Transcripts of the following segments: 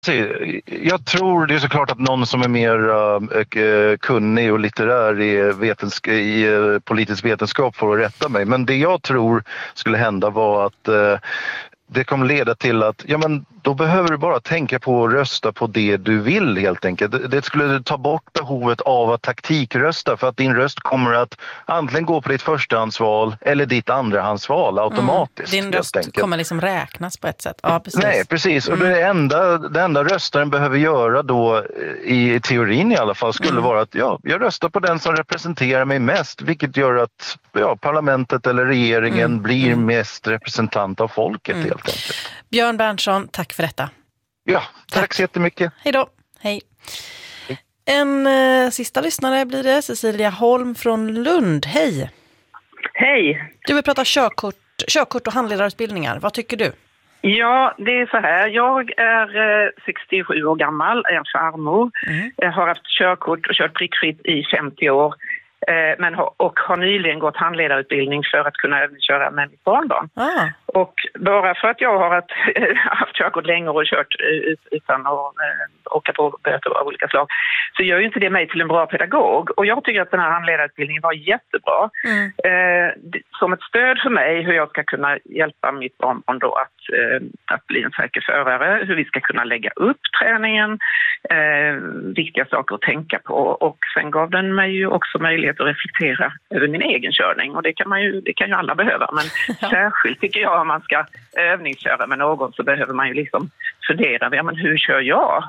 Jag tror det är såklart att någon som är mer kunnig och litterär i politisk vetenskap får rätta mig. Men det jag tror skulle hända var att det kommer leda till att då behöver du bara tänka på att rösta på det du vill helt enkelt. Det skulle ta bort behovet av att taktikrösta, för att din röst kommer att antingen gå på ditt förstahandsval eller ditt andrahandsval automatiskt. Din röst kommer liksom räknas på ett sätt. Ja, precis. Nej, precis. Och det enda röstaren behöver göra då, i teorin i alla fall, skulle vara att jag röstar på den som representerar mig mest, vilket gör att parlamentet eller regeringen blir mest representant av folket helt enkelt. Björn Berntsson, tack för detta. Ja, tack så jättemycket. Hej då. Hej. En sista lyssnare blir det, Cecilia Holm från Lund. Hej. Hej. Du vill prata körkort och handledarutbildningar. Vad tycker du? Ja, det är så här. Jag är 67 år gammal, är farmor. Jag har haft körkort och kört prickfritt i 50 år. Men har nyligen gått handledarutbildning för att kunna köra med mitt barnbarn. Och bara för att jag har haft körkort länge och kört utan att åka på böter av olika slag, så gör ju inte det mig till en bra pedagog. Och jag tycker att den här handledarutbildningen var jättebra. Som ett stöd för mig hur jag ska kunna hjälpa mitt barnbarn då att bli en säker förare, hur vi ska kunna lägga upp träningen, viktiga saker att tänka på. Och sen gav den mig ju också möjlighet att reflektera över min egen körning, och det kan ju alla behöva, men särskilt tycker jag om man ska övningsköra med någon så behöver man ju liksom fundera, men hur kör jag?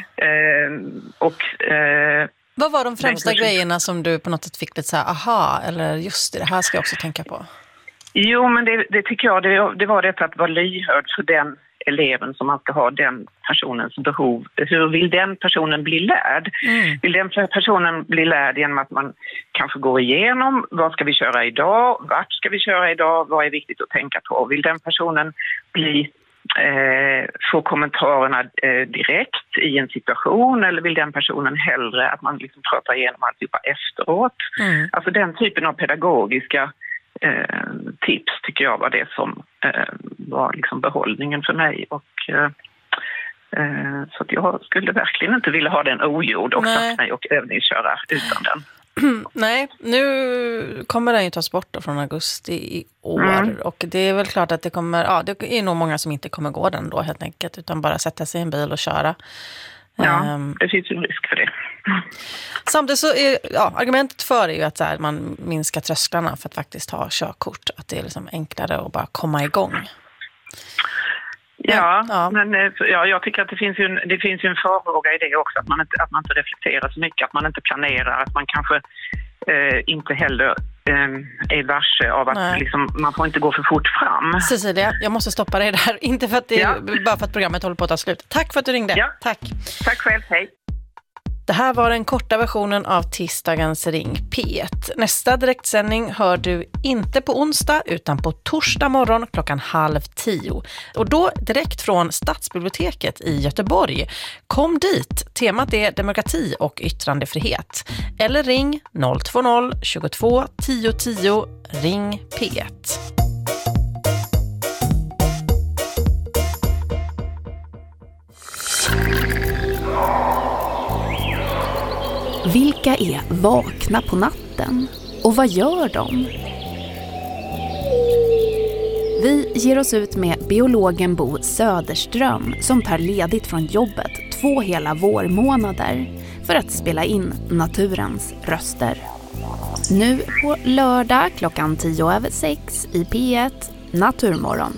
Vad var de främsta grejerna som du på något sätt fick lite så här, aha, eller just det här ska jag också tänka på? Jo, men det tycker jag, det var det att vara lyhörd för den eleven som man ska ha, den personens behov. Hur vill den personen bli lärd? Vill den personen bli lärd genom att man kanske går igenom vad ska vi köra idag? Vart ska vi köra idag? Vad är viktigt att tänka på? Vill den personen få kommentarerna direkt i en situation, eller vill den personen hellre att man liksom pratar igenom alltihopa efteråt? Alltså den typen av pedagogiska tips tycker jag var det som var liksom behållningen för mig, och så att jag skulle verkligen inte vilja ha den ogjord och satt mig och övningsköra utan den. Nej, nu kommer den ju tas bort då från augusti i år, och det är väl klart att det kommer, det är nog många som inte kommer gå den då helt enkelt, utan bara sätta sig i en bil och köra. Ja, det finns ju en risk för det. Samtidigt så är argumentet för är ju att så här, man minskar trösklarna för att faktiskt ha körkort, att det är liksom enklare att bara komma igång. Men jag tycker att det finns ju en farhåga i det också, att man inte reflekterar så mycket, att man inte planerar, att man kanske inte heller är varse av att liksom, man får inte gå för fort fram. Cecilia, jag måste stoppa dig där, inte för att bara för att programmet håller på att ta slut. Tack för att du ringde. Ja. Tack Själv, hej. Det här var den korta versionen av tisdagens Ring P1. Nästa direktsändning hör du inte på onsdag utan på torsdag morgon 9:30. Och då direkt från Stadsbiblioteket i Göteborg. Kom dit. Temat är demokrati och yttrandefrihet. Eller ring 020 22 10 10. Ring P1. Vilka är vakna på natten? Och vad gör de? Vi ger oss ut med biologen Bo Söderström som tar ledigt från jobbet 2 hela vårmånader för att spela in naturens röster. Nu på lördag 6:10 i P1 Naturmorgon.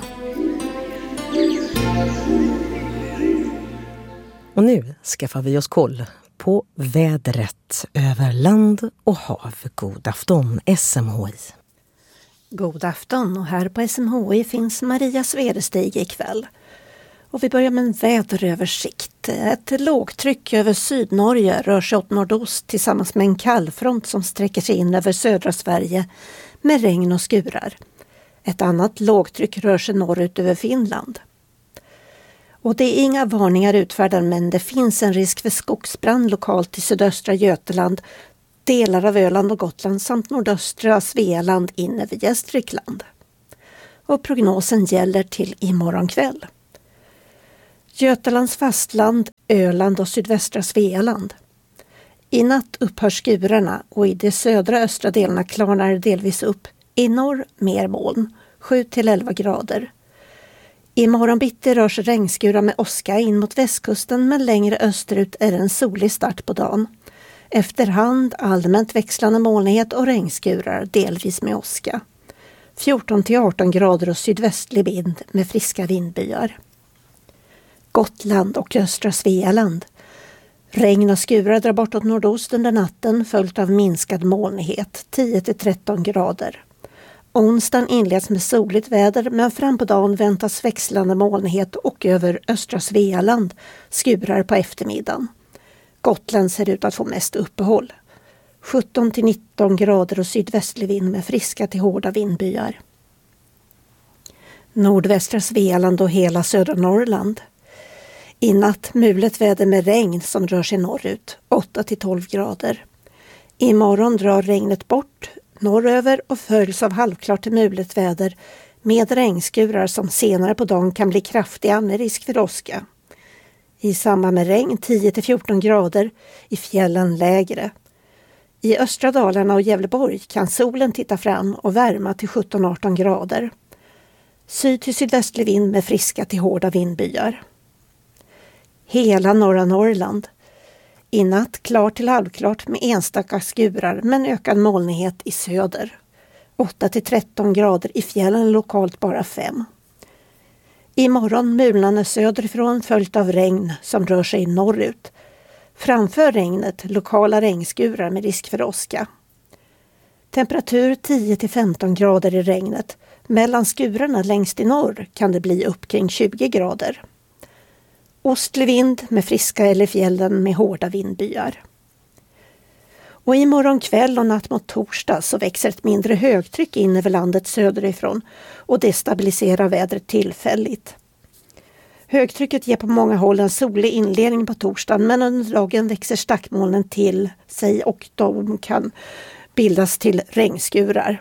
Och nu skaffar vi oss koll på vädret över land och hav. God afton, SMHI. God afton, och här på SMHI finns Maria Svedestig ikväll. Och vi börjar med en väderöversikt. Ett lågtryck över Sydnorge rör sig åt nordost tillsammans med en kallfront som sträcker sig in över södra Sverige med regn och skurar. Ett annat lågtryck rör sig norrut över Finland. Och det är inga varningar utfärdade, men det finns en risk för skogsbrand lokalt i sydöstra Götaland, delar av Öland och Gotland samt nordöstra Svealand in över Gästrikland. Och prognosen gäller till imorgon kväll. Götalands fastland, Öland och sydvästra Svealand. I natt upphör skurarna och i de södra östra delarna klarnar det delvis upp. I norr mer moln, 7-11 grader. I morgonbitti rör sig regnskurar med åska in mot västkusten, men längre österut är det en solig start på dagen. Efterhand allmänt växlande molnighet och regnskurar, delvis med åska. 14-18 grader och sydvästlig vind med friska vindbyar. Gotland och östra Svealand. Regn och skurar drar bortåt nordost under natten följt av minskad molnighet, 10-13 grader. Onsdagen inleds med soligt väder, men fram på dagen väntas växlande molnighet och över östra Svealand skurar på eftermiddagen. Gotland ser ut att få mest uppehåll. 17-19 grader och sydvästlig vind med friska till hårda vindbyar. Nordvästra Svealand och hela södra Norrland. I natt mulet väder med regn som rör sig norrut, 8-12 grader. Imorgon drar regnet bort norröver och följs av halvklart till mulet väder med regnskurar som senare på dagen kan bli kraftiga med risk för åska. I samband med regn 10-14 grader, i fjällen lägre. I östra Dalarna och Gävleborg kan solen titta fram och värma till 17-18 grader. Syd till sydvästlig vind med friska till hårda vindbyar. Hela norra Norrland. I natt klart till halvklart med enstaka skurar men ökad molnighet i söder. 8-13 grader, i fjällen lokalt bara 5. Imorgon mulnande söderifrån följt av regn som rör sig norrut. Framför regnet lokala regnskurar med risk för åska. Temperatur 10-15 grader i regnet. Mellan skurarna längst i norr kan det bli upp kring 20 grader. Ostlig vind med friska eller fjällen med hårda vindbyar. Och imorgon kväll och natt mot torsdag så växer ett mindre högtryck in över landet söderifrån och destabiliserar vädret tillfälligt. Högtrycket ger på många håll en solig inledning på torsdagen, men under dagen växer stackmolnen till sig och de kan bildas till regnskurar.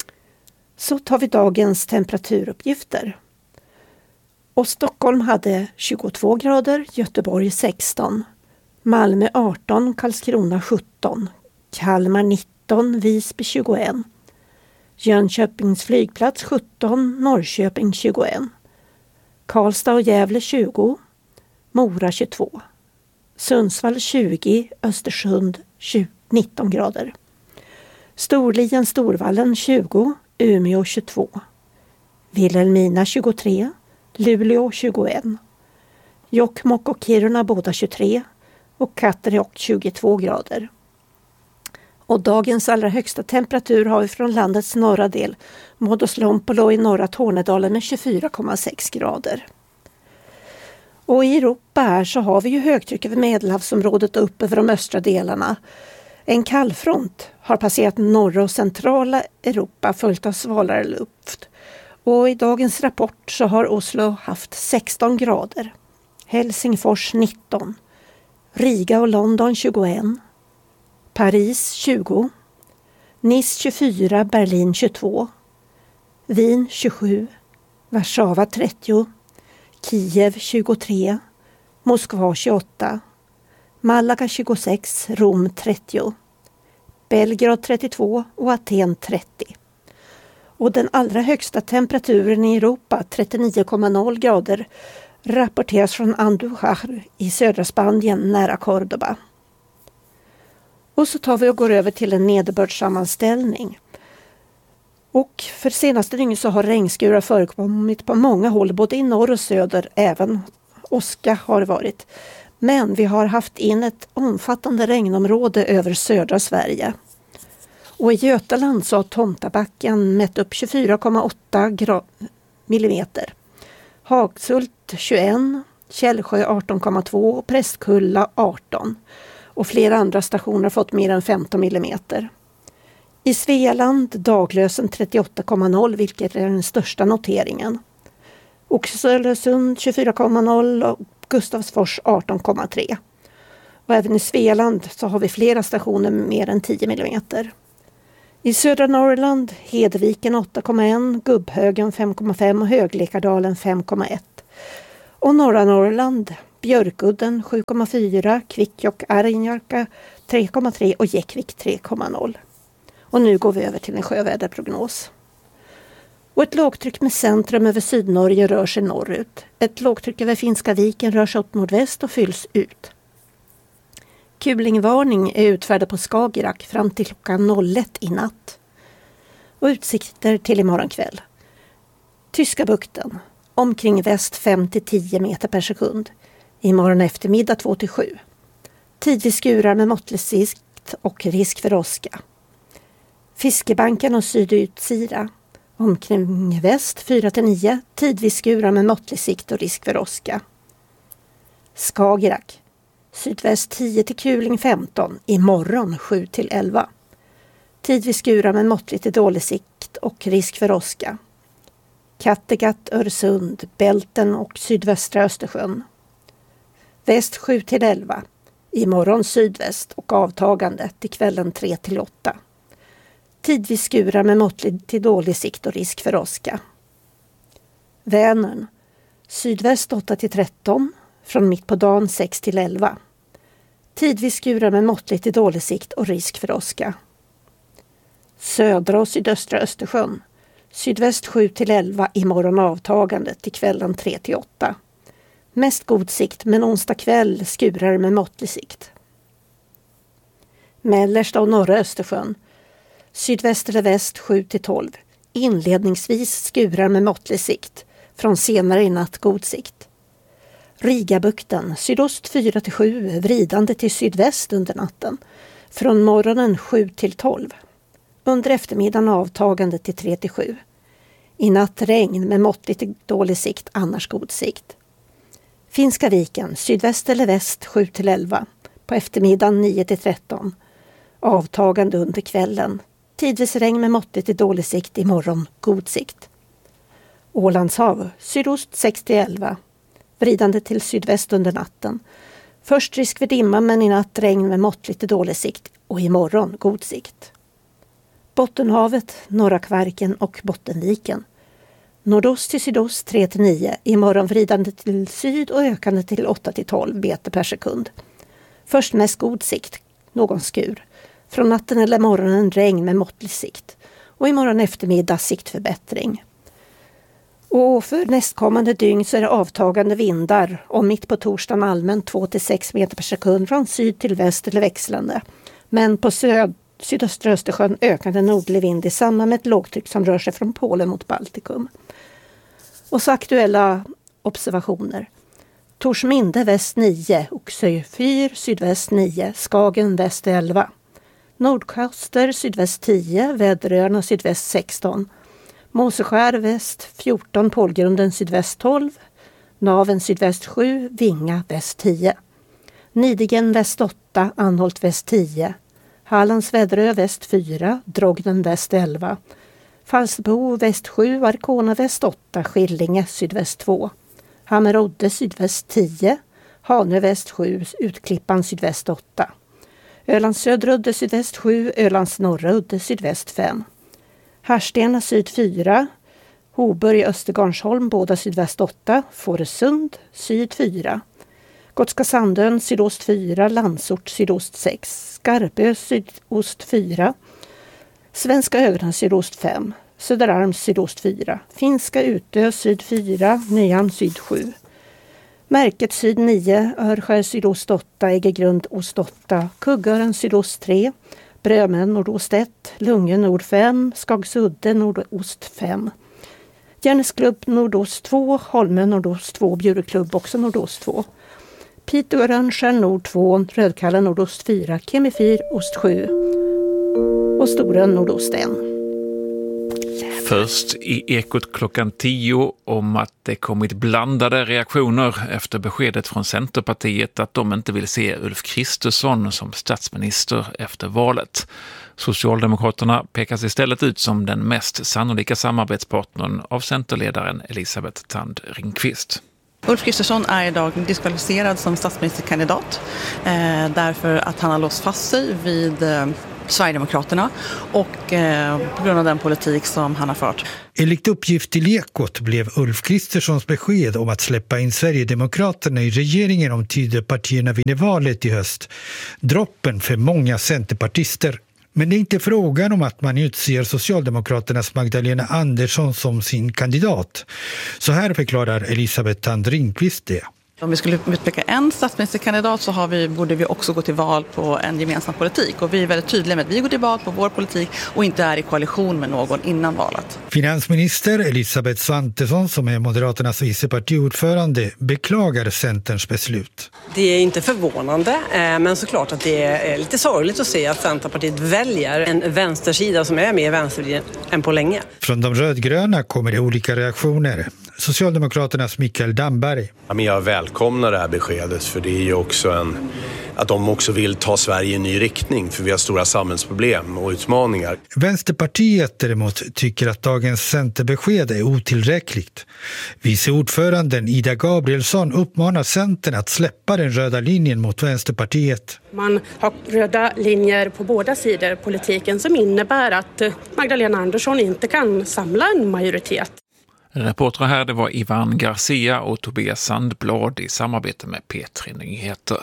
Så tar vi dagens temperaturuppgifter. Och Stockholm hade 22 grader, Göteborg 16, Malmö 18, Karlskrona 17, Kalmar 19, Visby 21, Jönköpings flygplats 17, Norrköping 21, Karlstad och Gävle 20, Mora 22, Sundsvall 20, Östersund 19 grader, Storlien Storvallen 20, Umeå 22, Vilhelmina 23, Luleå 21, Jokkmokk och Kiruna båda 23 och Katteråt 22 grader. Och dagens allra högsta temperatur har vi från landets norra del, Muodoslompolo i norra Tornedalen med 24,6 grader. Och i Europa här så har vi ju högtryck över Medelhavsområdet och upp över de östra delarna. En kallfront har passerat norra och centrala Europa följt av svalare luft. Och i dagens rapport så har Oslo haft 16 grader, Helsingfors 19, Riga och London 21, Paris 20, Nice 24, Berlin 22, Wien 27, Warszawa 30, Kiev 23, Moskva 28, Malaga 26, Rom 30, Belgrad 32 och Aten 30. Och den allra högsta temperaturen i Europa, 39,0 grader, rapporteras från Andújar i södra Spanien nära Córdoba. Och så tar vi och går över till en nederbördssammanställning. Och för senaste dygnet så har regnskurar förekommit på många håll, både i norr och söder, även åska har varit. Men vi har haft in ett omfattande regnområde över södra Sverige. Och i Götaland så har Tomtabacken mätt upp 24,8 millimeter. Hagshult 21, Källsjö 18,2 och Prästkulla 18. Och flera andra stationer har fått mer än 15 millimeter. I Svealand Daglösen 38,0 vilket är den största noteringen. Oxelösund 24,0 och Gustavsfors 18,3. Och även i Svealand så har vi flera stationer med mer än 10 millimeter. I södra Norrland Hedviken 8,1, Gubbhögen 5,5 och Höglekardalen 5,1. Och norra Norrland, Björkudden 7,4, Kvikkjokk, Arjenjaka 3,3 och Jäckvik 3,0. Och nu går vi över till en sjöväderprognos. Och ett lågtryck med centrum över Sydnorge rör sig norrut. Ett lågtryck över Finska viken rör sig åt nordväst och fylls ut. Kulingvarning är utfärdad på Skagerrak fram till klockan 01 i natt. Och utsikter till imorgon kväll. Tyska bukten, omkring väst 5-10 meter per sekund. Imorgon eftermiddag 2-7. Tidvis skurar med måttlig sikt och risk för åska. Fiskebanken och sydutsida. Omkring väst 4-9, tidvis skurar med måttlig sikt och risk för åska. Skagerrak. Sydväst 10 till kuling 15, imorgon 7-11. Tidvis skurar med måttlig till dålig sikt och risk för åska. Kattegatt, Öresund, Bälten och sydvästra Östersjön. Väst 7-11, imorgon sydväst och avtagande till kvällen 3-8. Tidvis skurar med måttlig till dålig sikt och risk för åska. Vänern. Sydväst 8-13, från mitt på dagen 6-11. Tidvis skurar med måttlig till dålig sikt och risk för åska. Södra och sydöstra Östersjön. Sydväst 7-11, imorgon avtagande till kvällen 3-8. Mest god sikt, men onsdag kväll skurar med måttlig sikt. Mellersta och norra Östersjön. Sydväst eller väst 7-12. Inledningsvis skurar med måttlig sikt. Från senare i natt god sikt. Rigabukten. Sydost 4-7. Vridande till sydväst under natten. Från morgonen 7-12. Under eftermiddagen avtagande till 3-7. I natt regn med måttligt till dålig sikt, annars god sikt. Finska viken. Sydväst eller väst 7-11. På eftermiddagen 9-13. Avtagande under kvällen. Tidvis regn med måttligt till dålig sikt, imorgon god sikt. Ålandshav, sydost 6-11. Vridande till sydväst under natten. Först risk för dimma, men i natt regn med måttligt till dålig sikt och imorgon god sikt. Bottenhavet, norra Kvarken och Bottenviken. Nordost till sydost 3-9. Imorgon vridande till syd och ökande till 8-12 meter per sekund. Först mest god sikt, någon skur. Från natten eller morgonen regn med måttlig sikt. Och imorgon eftermiddag siktförbättring. Och för nästkommande dygn så är det avtagande vindar. Och mitt på torsdagen allmänt 2-6 meter per sekund från syd till väst eller växlande. Men på sydöstra Östersjön ökande nordlig vind i samband med ett lågtryck som rör sig från Polen mot Baltikum. Och så aktuella observationer. Torsminde väst 9, Oxö 4, sydväst 9, Skagen väst 11. Nordkoster sydväst 10, Väderöarna sydväst 16. Måseskär väst 14, Pålgrunden sydväst 12. Naven sydväst 7, Vinga väst 10. Nidigen väst 8, Anholt väst 10. Hallands Väderö väst 4, Drogden väst 11. Falsterbo väst 7, Arkona väst 8, Skillinge sydväst 2. Hammerodde sydväst 10, Hanö väst 7, Utklippan sydväst 8. Ölands södra udde sydväst 7, Ölands norra udde sydväst 5. Harstena syd 4, Hoburg Östergarnsholm båda sydväst 8, Fårösund syd 4. Gotska Sandön sydost 4, Landsort sydost 6, Skarpö sydost 4, Svenska Ögren sydost 5, Söderarm sydost 4, Finska Utö syd 4, Nyan syd 7. Märket syd 9, Örskär sydost 8, Äggegrund ost 8, Kuggören sydost 3, Brömen nordost 1, Lungen nord 5, Skagsudde nordost 5. Järnesklubb nordost 2, Holmen nordost 2, Bjurklubb också nordost 2. Piteå Rönnskär nord 2, Rödkallen nordost 4, Kemifyr ost 7 och Storön nordost 1. Först i Ekot klockan 10 om att det kommit blandade reaktioner efter beskedet från Centerpartiet att de inte vill se Ulf Kristersson som statsminister efter valet. Socialdemokraterna pekas istället ut som den mest sannolika samarbetspartnern av centerledaren Elisabeth Thand Ringqvist. Ulf Kristersson är idag diskvalificerad som statsministerkandidat därför att han har låst fast sig vid Sverigedemokraterna och på grund av den politik som han har fört. Enligt uppgift till Ekot blev Ulf Kristerssons besked om att släppa in Sverigedemokraterna i regeringen om Tidöpartierna vinner valet i höst droppen för många centerpartister. Men det är inte frågan om att man utser Socialdemokraternas Magdalena Andersson som sin kandidat. Så här förklarar Elisabeth Thand Ringqvist det. Om vi skulle utpeka en statsministerkandidat så borde vi också gå till val på en gemensam politik. Och vi är väldigt tydliga med att vi går till val på vår politik och inte är i koalition med någon innan valet. Finansminister Elisabeth Svantesson, som är Moderaternas vicepartiordförande, beklagar Centerns beslut. Det är inte förvånande, men såklart att det är lite sorgligt att se att Centerpartiet väljer en vänstersida som är mer vänster än på länge. Från de rödgröna kommer det olika reaktioner. Socialdemokraternas Mikael Damberg. Jag välkomnar det här beskedet, för det är ju också att de också vill ta Sverige i en ny riktning, för vi har stora samhällsproblem och utmaningar. Vänsterpartiet däremot tycker att dagens centerbesked är otillräckligt. Viceordföranden Ida Gabrielsson uppmanar Centern att släppa den röda linjen mot Vänsterpartiet. Man har röda linjer på båda sidor politiken som innebär att Magdalena Andersson inte kan samla en majoritet. Reportrar här, det var Ivan Garcia och Tobias Sandblad i samarbete med P3 Nyheter.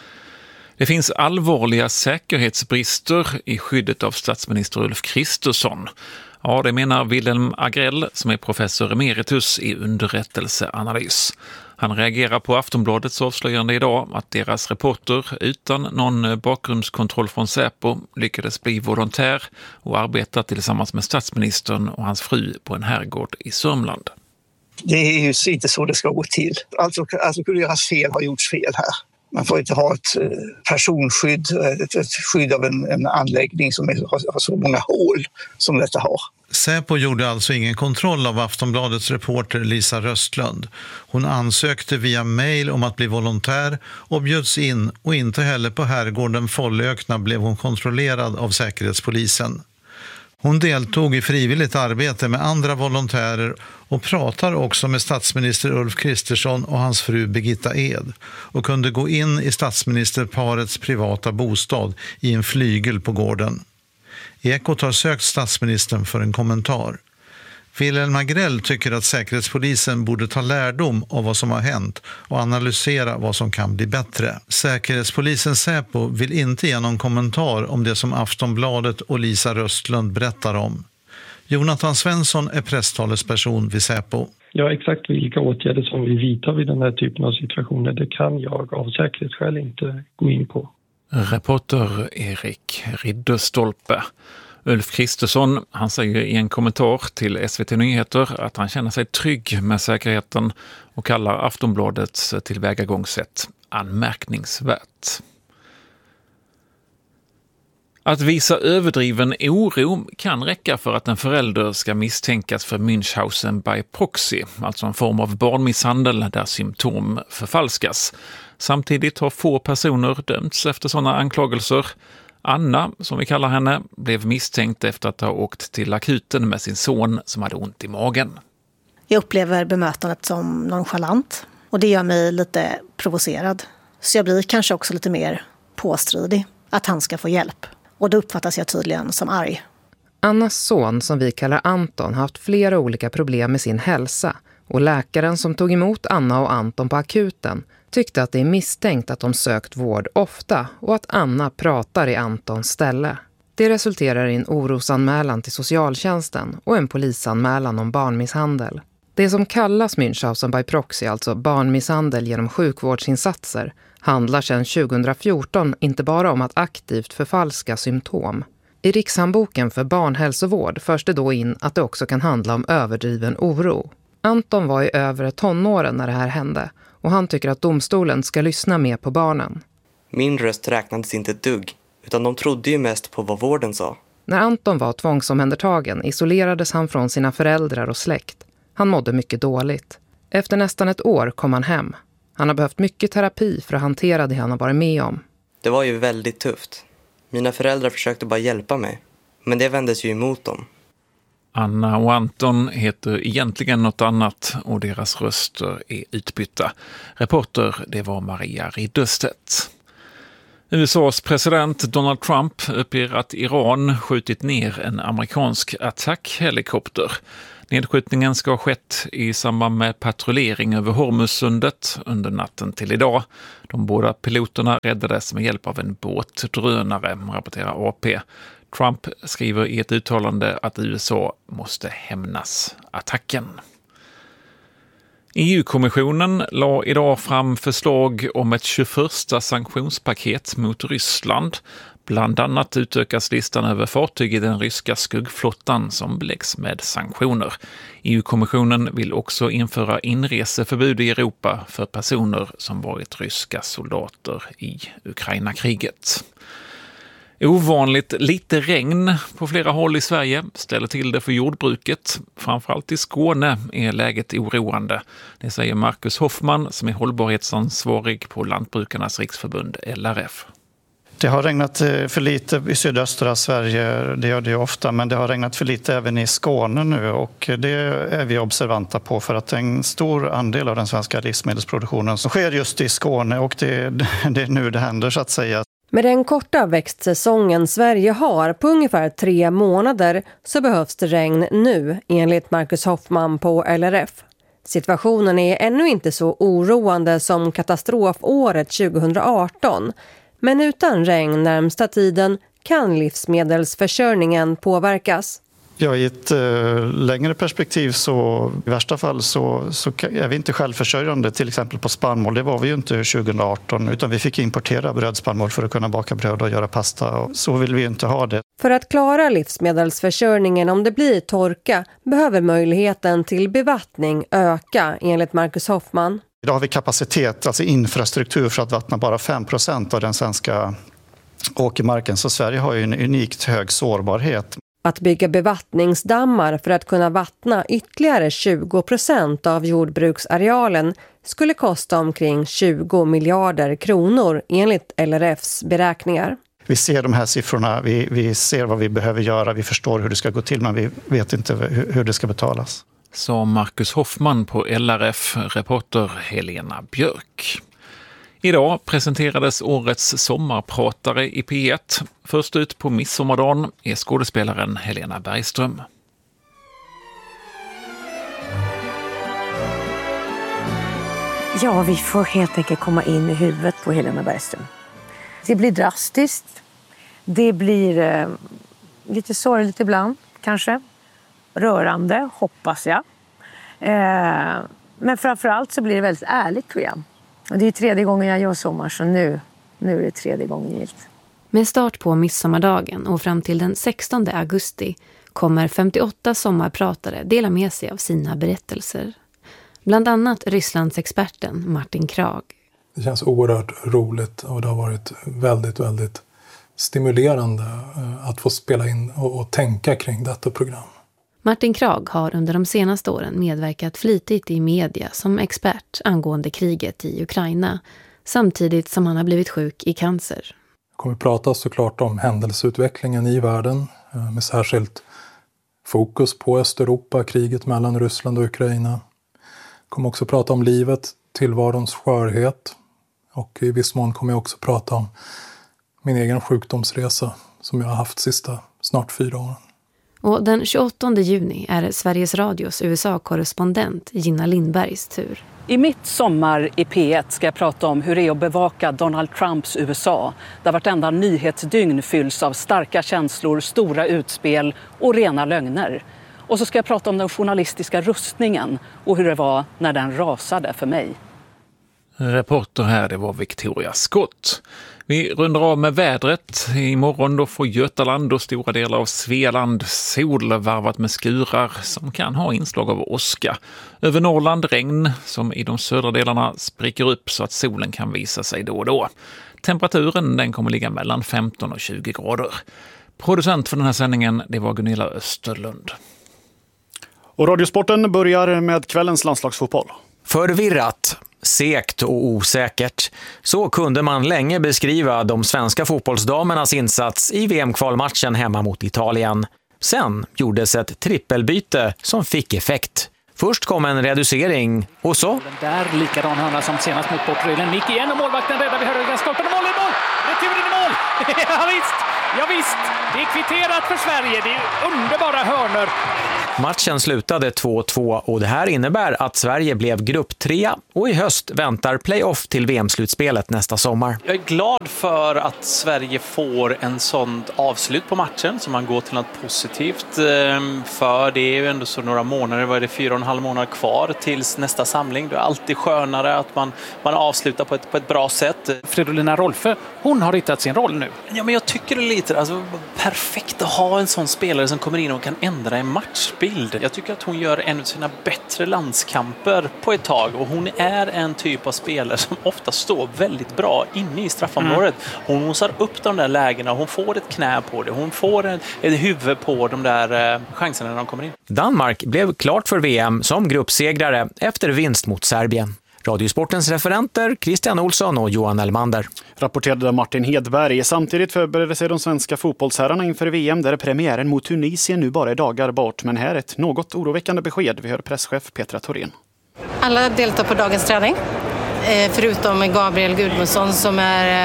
Det finns allvarliga säkerhetsbrister i skyddet av statsminister Ulf Kristersson. Ja, det menar Wilhelm Agrell som är professor emeritus i underrättelseanalys. Han reagerar på Aftonbladets avslöjande idag att deras reporter utan någon bakgrundskontroll från Säpo lyckades bli volontär och arbeta tillsammans med statsministern och hans fru på en herrgård i Sörmland. Det är ju inte så det ska gå till. Alltså kunde göras fel, har gjorts fel här. Man får inte ha ett personskydd, ett skydd av en anläggning som har så många hål som detta har. Säpo gjorde alltså ingen kontroll av Aftonbladets reporter Lisa Röstlund. Hon ansökte via mejl om att bli volontär och bjöds in, och inte heller på herrgården Follökna blev hon kontrollerad av Säkerhetspolisen. Hon deltog i frivilligt arbete med andra volontärer och pratar också med statsminister Ulf Kristersson och hans fru Birgitta Ed och kunde gå in i statsministerparets privata bostad i en flygel på gården. Ekot har sökt statsministern för en kommentar. Wilhelm Agrell tycker att Säkerhetspolisen borde ta lärdom av vad som har hänt och analysera vad som kan bli bättre. Säkerhetspolisen Säpo vill inte ge någon kommentar om det som Aftonbladet och Lisa Röstlund berättar om. Jonathan Svensson är presstalesperson vid Säpo. Ja, exakt vilka åtgärder som vi vidtar vid den här typen av situationer, det kan jag av säkerhetsskäl inte gå in på. Reporter Erik Ridderstolpe. Ulf Kristersson, han säger i en kommentar till SVT Nyheter att han känner sig trygg med säkerheten och kallar Aftonbladets tillvägagångssätt anmärkningsvärt. Att visa överdriven oro kan räcka för att en förälder ska misstänkas för Münchhausen by proxy, alltså en form av barnmisshandel där symptom förfalskas. Samtidigt har få personer dömts efter sådana anklagelser. Anna, som vi kallar henne, blev misstänkt efter att ha åkt till akuten med sin son som hade ont i magen. Jag upplever bemötandet som nonchalant och det gör mig lite provocerad. Så jag blir kanske också lite mer påstridig att han ska få hjälp. Och då uppfattas jag tydligen som arg. Annas son, som vi kallar Anton, har haft flera olika problem med sin hälsa. Och läkaren som tog emot Anna och Anton på akuten tyckte att det är misstänkt att de sökt vård ofta och att Anna pratar i Antons ställe. Det resulterar i en orosanmälan till socialtjänsten och en polisanmälan om barnmisshandel. Det som kallas Münchhausen by proxy, alltså barnmisshandel genom sjukvårdsinsatser, handlar sedan 2014 inte bara om att aktivt förfalska symptom. I Rikshandboken för barnhälsovård förs det då in att det också kan handla om överdriven oro. Anton var i övre tonåren när det här hände och han tycker att domstolen ska lyssna mer på barnen. Min röst räknades inte ett dugg, utan de trodde ju mest på vad vården sa. När Anton var tvångsomhändertagen isolerades han från sina föräldrar och släkt. Han mådde mycket dåligt. Efter nästan ett år kom han hem. Han har behövt mycket terapi för att hantera det han har varit med om. Det var ju väldigt tufft. Mina föräldrar försökte bara hjälpa mig, men det vändes ju emot dem. Anna och Anton heter egentligen något annat och deras röster är utbytta. Reporter, det var Maria Ridderstedt. USAs president Donald Trump uppger att Iran skjutit ner en amerikansk attackhelikopter. Nedskjutningen ska ha skett i samband med patrullering över Hormuzsundet under natten till idag. De båda piloterna räddades med hjälp av en båtdrönare, rapporterar AP. Trump skriver i ett uttalande att USA måste hämnas attacken. EU-kommissionen la idag fram förslag om ett 21:a sanktionspaket mot Ryssland. Bland annat utökas listan över fartyg i den ryska skuggflottan som beläggs med sanktioner. EU-kommissionen vill också införa inreseförbud i Europa för personer som varit ryska soldater i Ukraina-kriget. Ovanligt lite regn på flera håll i Sverige ställer till det för jordbruket. Framförallt i Skåne är läget oroande. Det säger Marcus Hoffman som är hållbarhetsansvarig på Lantbrukarnas riksförbund LRF. Det har regnat för lite i sydöstra Sverige, det gör det ju ofta, men det har regnat för lite även i Skåne nu och det är vi observanta på för att en stor andel av den svenska livsmedelsproduktionen som sker just i Skåne och det är nu det händer så att säga. Med den korta växtsäsongen Sverige har på ungefär 3 månader så behövs det regn nu, enligt Marcus Hoffman på LRF. Situationen är ännu inte så oroande som katastrofåret 2018, men utan regn närmsta tiden kan livsmedelsförsörjningen påverkas. Ja, i ett längre perspektiv så i värsta fall så är vi inte självförsörjande till exempel på spannmål. Det var vi ju inte 2018 utan vi fick importera brödspannmål för att kunna baka bröd och göra pasta. Och så vill vi inte ha det. För att klara livsmedelsförsörjningen om det blir torka behöver möjligheten till bevattning öka enligt Marcus Hoffman. Idag har vi kapacitet, alltså infrastruktur för att vattna bara 5% av den svenska åkermarken. Så Sverige har ju en unikt hög sårbarhet. Att bygga bevattningsdammar för att kunna vattna ytterligare 20% av jordbruksarealen skulle kosta omkring 20 miljarder kronor enligt LRFs beräkningar. Vi ser de här siffrorna, vi ser vad vi behöver göra, vi förstår hur det ska gå till men vi vet inte hur det ska betalas. Sa Marcus Hoffman på LRF, reporter Helena Björk. Idag presenterades årets sommarpratare i P1. Först ut på midsommardagen är skådespelaren Helena Bergström. Ja, vi får helt enkelt komma in i huvudet på Helena Bergström. Det blir drastiskt. Det blir lite sorgligt ibland, kanske. Rörande, hoppas jag. Men framförallt så blir det väldigt ärligt, tror jag. Och det är 3:e gången jag gör sommar, så nu är det 3:e gången gilt. Med start på midsommardagen och fram till den 16 augusti kommer 58 sommarpratare dela med sig av sina berättelser. Bland annat Rysslandsexperten Martin Krag. Det känns oerhört roligt och det har varit väldigt, väldigt stimulerande att få spela in och tänka kring detta program. Martin Krag har under de senaste åren medverkat flitigt i media som expert angående kriget i Ukraina, samtidigt som han har blivit sjuk i cancer. Jag kommer att prata såklart om händelseutvecklingen i världen med särskilt fokus på Östeuropa, kriget mellan Ryssland och Ukraina. Jag kommer också prata om livet, tillvarons skörhet och i viss mån kommer jag också prata om min egen sjukdomsresa som jag har haft sista snart 4 åren. Och den 28 juni är Sveriges Radios USA-korrespondent Gina Lindbergs tur. I mitt sommar i P1 ska jag prata om hur det är att bevaka Donald Trumps USA. Där vartenda nyhetsdygn fylls av starka känslor, stora utspel och rena lögner. Och så ska jag prata om den journalistiska rustningen och hur det var när den rasade för mig. Reporter här, det var Victoria Scott. Vi rundar av med vädret. Imorgon då får Götaland och stora delar av Svealand sol varvat med skurar som kan ha inslag av åska. Över Norrland regn som i de södra delarna spricker upp så att solen kan visa sig då och då. Temperaturen den kommer ligga mellan 15 och 20 grader. Producent för den här sändningen det var Gunilla Österlund. Och Radiosporten börjar med kvällens landslagsfotboll. Förvirrat, segt och osäkert. Så kunde man länge beskriva de svenska fotbollsdamernas insats i VM-kvalmatchen hemma mot Italien. Sen gjordes ett trippelbyte som fick effekt. Först kom en reducering och så... Där likadan hörna som senast mot Portugal. Nick igen och målvakten räddar vid högra stolpen och mål i mål! Returen i Ja visst, det är kvitterat för Sverige. Det är underbara hörnor. Matchen slutade 2-2 och det här innebär att Sverige blev grupp 3 och i höst väntar playoff till VM-slutspelet nästa sommar. Jag är glad för att Sverige får en sån avslut på matchen så man går till något positivt. För det är ju ändå så några månader, vad är det, 4,5 månader kvar tills nästa samling. Det är alltid skönare att man avslutar på ett bra sätt. Fridolina Rolfö, hon har hittat sin roll nu. Ja, men jag tycker det är lite perfekt att ha en sån spelare som kommer in och kan ändra en matchbild. Jag tycker att hon gör en av sina bättre landskamper på ett tag och hon är en typ av spelare som ofta står väldigt bra inne i straffområdet. Hon nosar upp de där lägena, hon får ett knä på det, hon får ett huvud på de där chanserna när de kommer in. Danmark blev klart för VM som gruppsegrare efter vinst mot Serbien. Radiosportens referenter Christian Olsson och Johan Elmander. Rapporterade Martin Hedberg. Samtidigt förbereder sig de svenska fotbollsherrarna inför VM där premiären mot Tunisien nu bara är dagar bort. Men här är ett något oroväckande besked. Vi hör presschef Petra Thorén. Alla deltar på dagens träning. Förutom Gabriel Gudmundsson som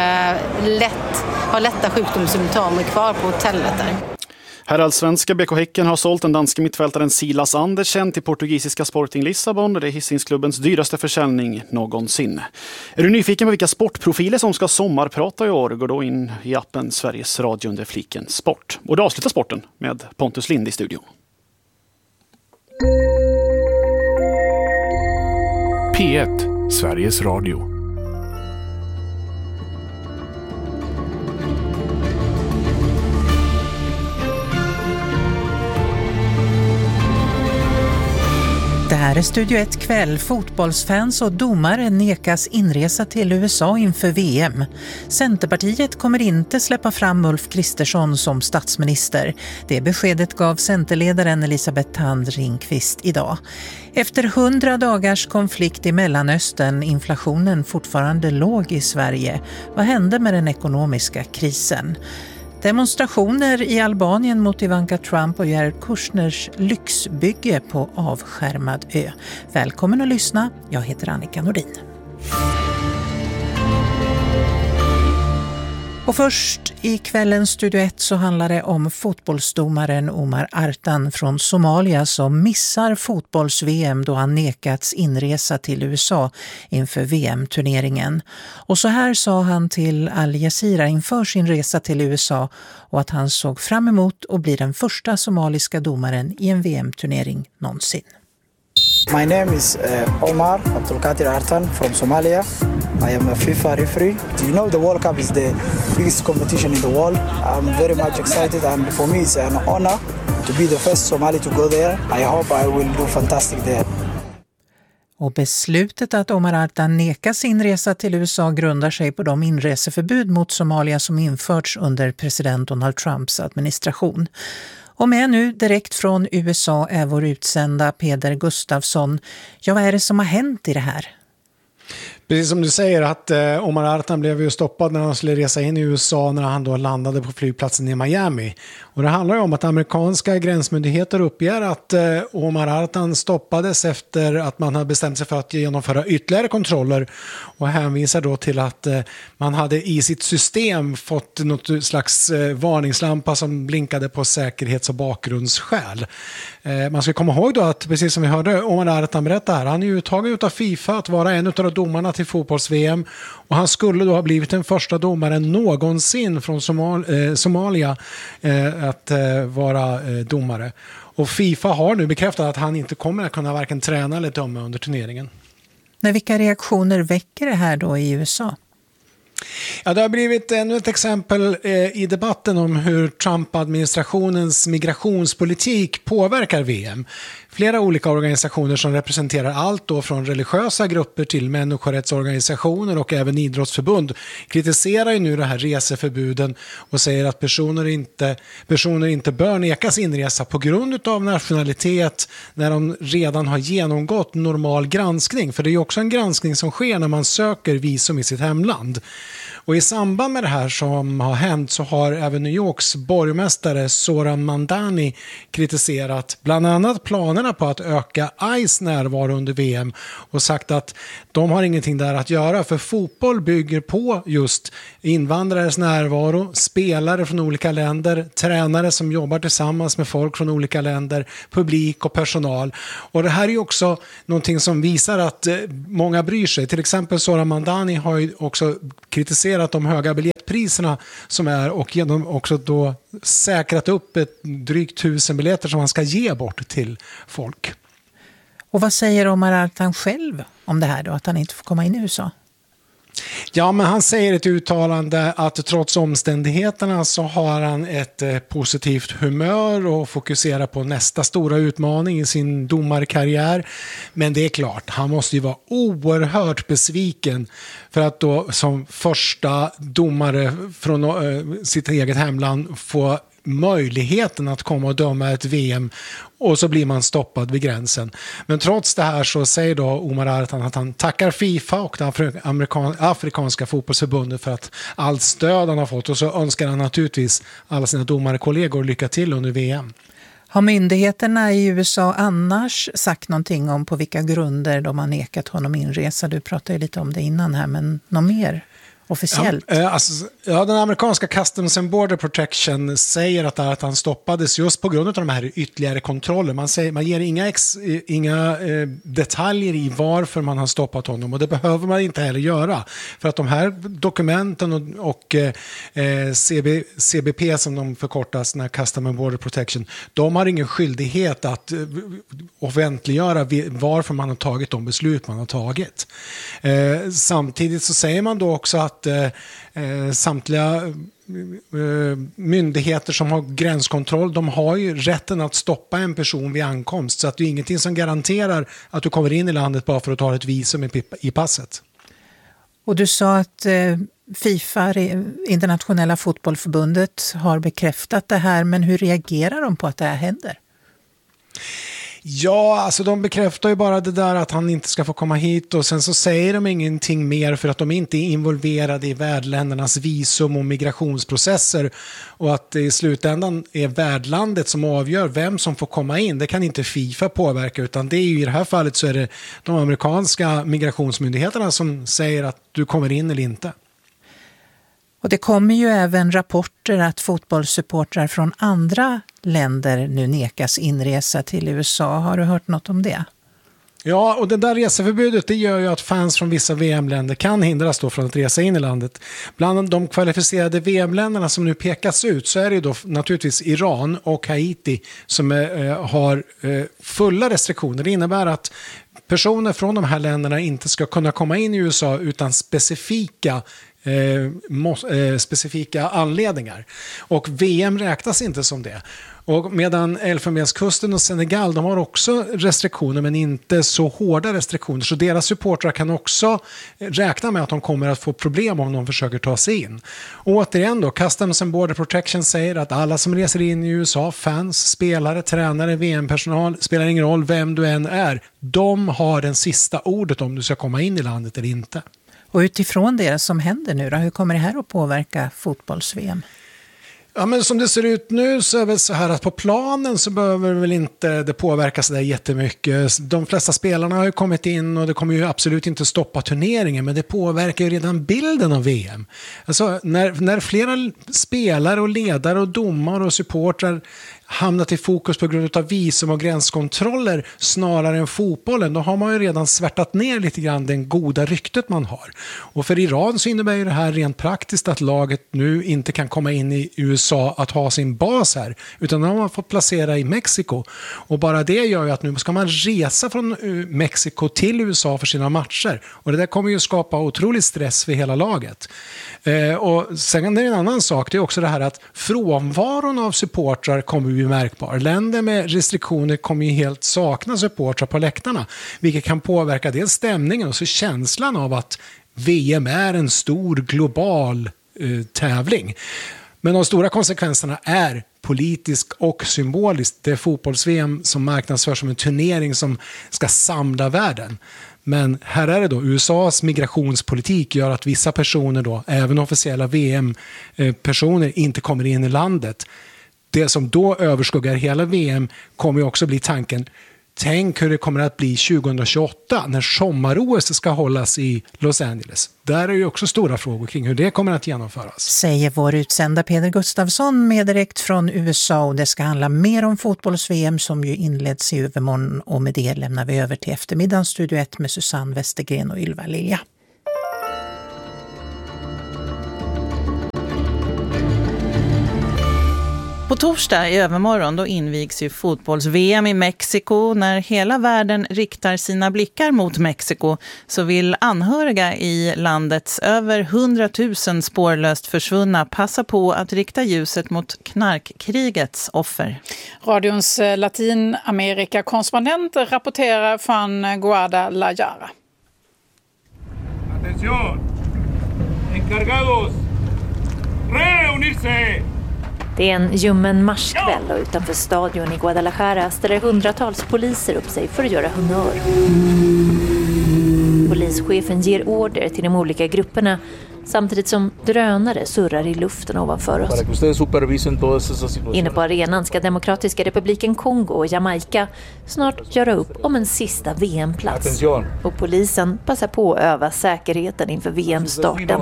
har lätta sjukdomssymptom och är kvar på hotellet där. Herrallsvenska BK Häcken har sålt den danska mittfältaren Silas Andersen till portugisiska Sporting Lissabon. Det är Hisingsklubbens dyraste försäljning någonsin. Är du nyfiken på vilka sportprofiler som ska sommarprata i år? Gå då in i appen Sveriges Radio under fliken Sport. Och då avslutar sporten med Pontus Lind i studion. P1, Sveriges Radio. Det här är Studio 1 kväll. Fotbollsfans och domare nekas inresa till USA inför VM. Centerpartiet kommer inte släppa fram Ulf Kristersson som statsminister. Det beskedet gav centerledaren Elisabeth Thand Ringqvist idag. Efter 100 dagars konflikt i Mellanöstern, inflationen fortfarande låg i Sverige. Vad hände med den ekonomiska krisen? Demonstrationer i Albanien mot Ivanka Trump och Jared Kushners lyxbygge på avskärmad ö. Välkommen att lyssna, jag heter Annika Nordin. Och först i kvällens Studio 1 så handlar det om fotbollsdomaren Omar Artan från Somalia som missar fotbolls-VM då han nekats inresa till USA inför VM-turneringen. Och så här sa han till Al Jazeera inför sin resa till USA och att han såg fram emot att bli den första somaliska domaren i en VM-turnering någonsin. My name is Omar Abdulkadir Artan from Somalia. I am a FIFA referee. You know the World Cup is the biggest competition in the world. I'm very much excited and for me it's an honor to be the first Somali to go there. I hope I will do fantastic there. Och beslutet att Omar Artan nekas inresa till USA grundar sig på de inreseförbud mot Somalia som införts under president Donald Trumps administration. Och med nu direkt från USA är vår utsända Peder Gustafsson. Ja, vad är det som har hänt i det här? Precis som du säger att Omar Artan blev ju stoppad när han skulle resa in i USA när han då landade på flygplatsen i Miami. Och det handlar ju om att amerikanska gränsmyndigheter uppger att Omar Artan stoppades efter att man hade bestämt sig för att genomföra ytterligare kontroller och hänvisar då till att man hade i sitt system fått något slags varningslampa som blinkade på säkerhets- och bakgrundsskäl. Man ska komma ihåg då att precis som vi hörde Omar Artan berätta här, han är ju uttagen utav FIFA att vara en utav domarna till fotbolls-VM och han skulle då ha blivit den första domaren någonsin från Somalia att vara domare. Och FIFA har nu bekräftat att han inte kommer att kunna varken träna eller döma under turneringen. Men vilka reaktioner väcker det här då i USA? Ja, det har blivit ännu ett exempel i debatten om hur Trump-administrationens migrationspolitik påverkar VM. Flera olika organisationer som representerar allt då från religiösa grupper till människorättsorganisationer och även idrottsförbund kritiserar ju nu det här reseförbuden och säger att personer inte bör nekas inresa på grund av nationalitet när de redan har genomgått normal granskning. För det är ju också en granskning som sker när man söker visum i sitt hemland. Och i samband med det här som har hänt så har även New Yorks borgmästare Zoran Mandani kritiserat bland annat planerna på att öka ICE närvaro under VM och sagt att de har ingenting där att göra, för fotboll bygger på just invandrares närvaro, spelare från olika länder, tränare som jobbar tillsammans med folk från olika länder, publik och personal. Och det här är ju också någonting som visar att många bryr sig. Till exempel Zoran Mandani har ju också kritiserat de höga biljettpriserna som är, och genom också då säkrat upp ett drygt 1000 biljetter som han ska ge bort till folk. Och vad säger Omar Artan själv om det här då, att han inte får komma in i USA? Ja, men han säger ett uttalande att trots omständigheterna så har han ett positivt humör och fokuserar på nästa stora utmaning i sin domarkarriär. Men det är klart, han måste ju vara oerhört besviken för att då som första domare från sitt eget hemland få möjligheten att komma och döma ett VM, och så blir man stoppad vid gränsen. Men trots det här så säger då Omar Artan att han tackar FIFA och det afrikanska fotbollsförbundet för att allt stöd han har fått, och så önskar han naturligtvis alla sina domarkollegor lycka till under VM. Har myndigheterna i USA annars sagt någonting om på vilka grunder de har nekat honom inresa? Du pratade ju lite om det innan här, men något mer officiellt? Ja, den amerikanska Customs and Border Protection säger att han stoppades just på grund av de här ytterligare kontroller. Man ger inga detaljer i varför man har stoppat honom, och det behöver man inte heller göra. För att de här dokumenten och CBP som de förkortas, när Customs and Border Protection, de har ingen skyldighet att offentliggöra varför man har tagit de beslut man har tagit. Samtidigt så säger man då också att samtliga myndigheter som har gränskontroll, de har ju rätten att stoppa en person vid ankomst, så att det är ingenting som garanterar att du kommer in i landet bara för att ta ett visum i passet. Och du sa att FIFA, internationella fotbollförbundet, har bekräftat det här, men hur reagerar de på att det här händer? Ja, alltså de bekräftar ju bara det där att han inte ska få komma hit, och sen så säger de ingenting mer för att de inte är involverade i värdländernas visum och migrationsprocesser, och att i slutändan är värdlandet som avgör vem som får komma in. Det kan inte FIFA påverka, utan det är ju i det här fallet så är det de amerikanska migrationsmyndigheterna som säger att du kommer in eller inte. Och det kommer ju även rapporter att fotbollssupportrar från andra länder nu nekas inresa till USA. Har du hört något om det? Ja, och det där reseförbudet, det gör ju att fans från vissa VM-länder kan hindras då från att resa in i landet. Bland de kvalificerade VM-länderna som nu pekas ut så är det då naturligtvis Iran och Haiti som har fulla restriktioner. Det innebär att personer från de här länderna inte ska kunna komma in i USA utan specifika anledningar. Och VM räknas inte som det. Och medan Elfenbenskusten och Senegal, de har också restriktioner, men inte så hårda restriktioner. Så deras supportrar kan också räkna med att de kommer att få problem om de försöker ta sig in. Och återigen då, Customs and Border Protection säger att alla som reser in i USA, fans, spelare, tränare, VM-personal, spelar ingen roll vem du än är, de har den sista ordet om du ska komma in i landet eller inte. Och utifrån det som händer nu då, hur kommer det här att påverka fotbolls-VM? Ja, men som det ser ut nu så är det så här att på planen så behöver väl inte det påverka så där jättemycket. De flesta spelarna har ju kommit in och det kommer ju absolut inte stoppa turneringen, men det påverkar ju redan bilden av VM. Alltså när flera spelare och ledare och domare och supportrar hamnat i fokus på grund av visum och gränskontroller snarare än fotbollen, då har man ju redan svärtat ner lite grann den goda ryktet man har. Och för Iran så innebär ju det här rent praktiskt att laget nu inte kan komma in i USA att ha sin bas här, utan de har fått placera i Mexiko. Och bara det gör ju att nu ska man resa från Mexiko till USA för sina matcher. Och det där kommer ju skapa otrolig stress för hela laget. Och sen är det en annan sak, det är också det här att frånvaron av supportrar kommer ju märkbar. Länder med restriktioner kommer ju helt sakna supportrar på läktarna, vilket kan påverka dels stämningen och så känslan av att VM är en stor global tävling. Men de stora konsekvenserna är politisk och symboliskt. Det är fotbolls-VM som marknadsförs som en turnering som ska samla världen. Men här är det då USAs migrationspolitik gör att vissa personer då, även officiella VM-personer, inte kommer in i landet. Det som då överskuggar hela VM kommer ju också bli tanken. Tänk hur det kommer att bli 2028 när sommar-OS ska hållas i Los Angeles. Där är ju också stora frågor kring hur det kommer att genomföras. Säger vår utsända Peder Gustafsson med direkt från USA, och det ska handla mer om fotbolls-VM som ju inleds i övermorgon, och med det lämnar vi över till eftermiddagens Studio 1 med Susanne Westergren och Ylva Lilja. På torsdag i övermorgon då invigs ju fotbolls-VM i Mexiko. När hela världen riktar sina blickar mot Mexiko så vill anhöriga i landets över 100 000 spårlöst försvunna passa på att rikta ljuset mot knarkkrigets offer. Radions Latinamerika-korrespondent rapporterar från Guadalajara. Atención! Encargados! Reunirse! Det är en ljummen marskväll och utanför stadion i Guadalajara ställer hundratals poliser upp sig för att göra honör. Polischefen ger order till de olika grupperna samtidigt som drönare surrar i luften ovanför oss. Inne på arenan ska Demokratiska republiken Kongo och Jamaica snart göra upp om en sista VM-plats. Och polisen passar på att öva säkerheten inför VM-starten.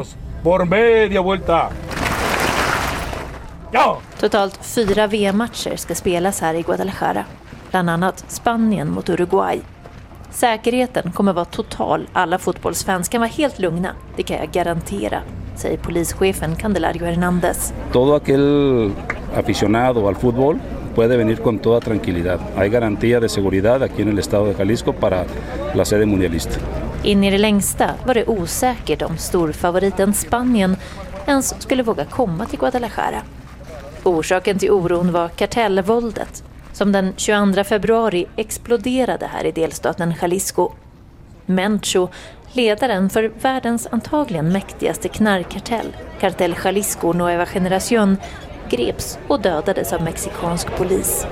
Totalt 4 VM-matcher ska spelas här i Guadalajara. Bland annat Spanien mot Uruguay. Säkerheten kommer vara total. Alla fotbollsfans kan vara helt lugna. Det kan jag garantera, säger polischefen Candelario Hernández. Todo aquel aficionado al fútbol puede venir con toda tranquilidad. Hay garantía de seguridad aquí en el estado de Jalisco para la sede mundialista. In i det längsta var det osäkert om storfavoriten Spanien ens skulle våga komma till Guadalajara. Orsaken till oron var kartellvåldet som den 22 februari exploderade här i delstaten Jalisco. Mencho, ledaren för världens antagligen mäktigaste knarkkartell, Cartel Jalisco Nueva Generación, greps och dödades av mexikansk polis.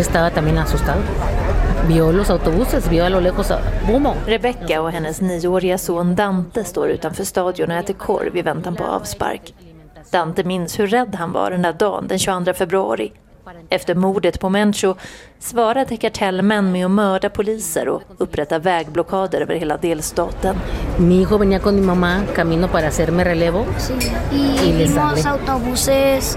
Rebecca och hennes 9-åriga son Dante står utanför stadion och äter korv i väntan på avspark. Dante minns hur rädd han var den där dagen, den 22 februari. Efter mordet på Mencho svarade kartellmän med att mörda poliser och upprätta vägblockader över hela delstaten. Mi hijo venía con mi mamá camino para hacerme relevo. Y vimos autobuses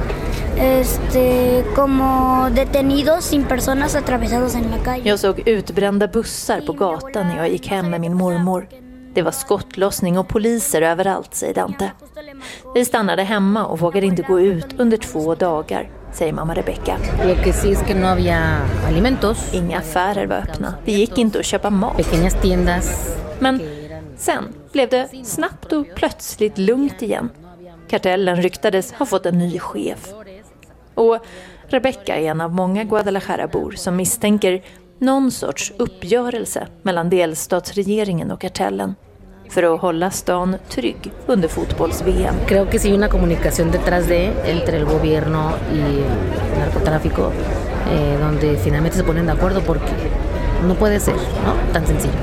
como detenidos sin personas atravesados en la calle. Jag såg utbrända bussar på gatan när jag gick hem med min mormor. Det var skottlossning och poliser överallt, säger Dante. Vi stannade hemma och vågade inte gå ut under 2 dagar, säger mamma Rebecca. Inga affärer var öppna. Det gick inte att köpa mat. Men sen blev det snabbt och plötsligt lugnt igen. Kartellen ryktades ha fått en ny chef. Och Rebecca är en av många Guadalajara-bor som misstänker någon sorts uppgörelse mellan delstatsregeringen och kartellen för att hålla stan trygg under fotbolls-VM. Creo que sí una comunicación detrás de entre el gobierno y narcotráfico donde finalmente se ponen de acuerdo porque no puede ser, ¿no? Tan sencillo.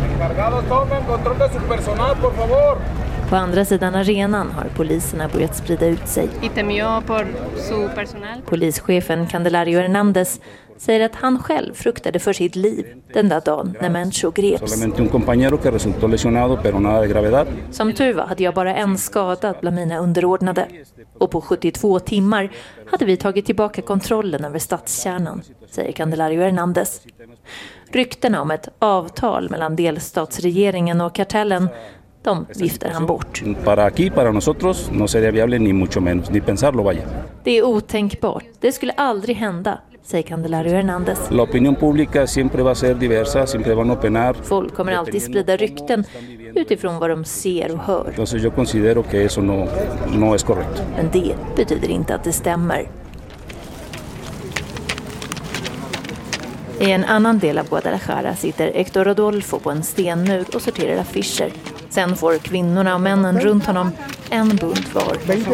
På andra sidan arenan har poliserna börjat sprida ut sig. Polischefen Candelario Hernández säger att han själv fruktade för sitt liv den där dagen när Mencho greps. Som tur var hade jag bara en skadad bland mina underordnade. Och på 72 timmar hade vi tagit tillbaka kontrollen över stadskärnan, säger Candelario Hernández. Ryktena om ett avtal mellan delstatsregeringen och kartellen, de viftar han bort. Det är otänkbart. Det skulle aldrig hända, säger Candelario Hernández. Folk kommer alltid sprida rykten utifrån vad de ser och hör. Men det betyder inte att det stämmer. I en annan del av Guadalajara sitter Héctor Rodolfo på en stenmur och sorterar affischer. Sen får kvinnorna och männen runt honom en bunt var.